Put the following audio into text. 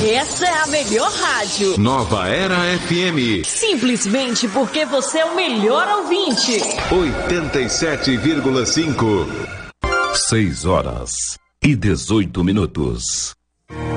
Essa é a melhor rádio. Nova Era FM. Simplesmente porque você é o melhor ouvinte. 87,5. 6 horas e 18 minutos.